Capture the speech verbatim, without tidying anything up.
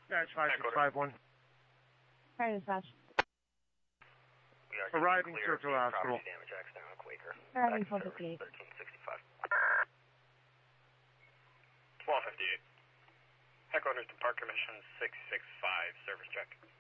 Dash five six five one. Hi, dispatch. Arriving Churchill Hospital. Damage accident on Quaker. Arriving twelve fifty-eight. thirteen sixty-five. twelve fifty-eight. Headquarters to Park Commission six six five, service check.